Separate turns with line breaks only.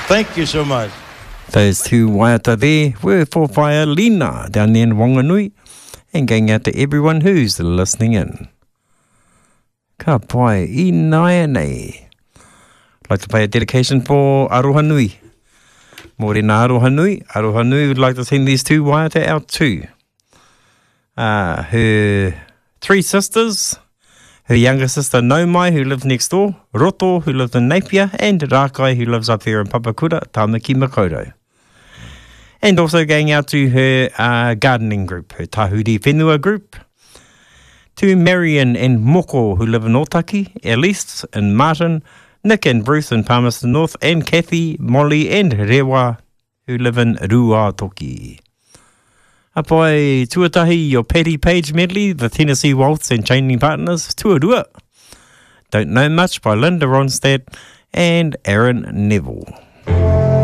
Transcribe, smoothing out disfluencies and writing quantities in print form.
Thank you so much.
Those two waiata there were for Whaia Lina down there in Wanganui, and going out to everyone who's listening in. Ka pai I nai nei. Like to pay a dedication for Aroha Nui. Morena Aroha Nui. Aroha Nui would like to send these two waiata out too. Her three sisters, her younger sister Naumai, who lives next door, Roto, who lives in Napier, and Rakai, who lives up there in Papakura, Tāmaki Makaurau. And also going out to her gardening group, her Tahuri Whenua group, to Marion and Moko, who live in Otaki, Elise and Martin, Nick and Bruce in Palmerston North, and Kathy, Molly and Rewa, who live in Ruatoki. Apai tuatahi your Patty Page medley, the Tennessee Waltz and Chaining Partners, tuarua. Don't Know Much by Linda Ronstadt and Aaron Neville.